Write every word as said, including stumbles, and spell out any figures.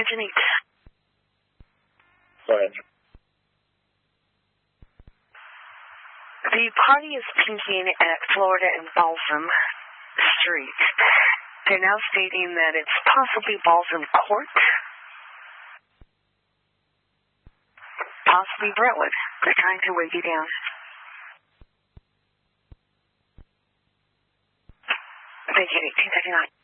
Attention eight. Go ahead. The party is pinking at Florida and Balsam Street. They're now stating that it's possibly Balsam Court, possibly Brentwood. They're trying to wave you down. Thank you, eighteen thirty-nine.